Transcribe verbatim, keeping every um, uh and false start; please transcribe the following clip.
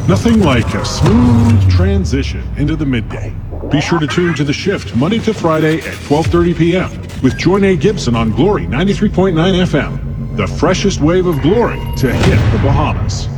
Nothing like a smooth transition into the midday. Be sure to tune to The Shift Monday to Friday at twelve thirty p m with Joy A. Gibson on Glory ninety-three point nine F M. The freshest wave of glory to hit the Bahamas.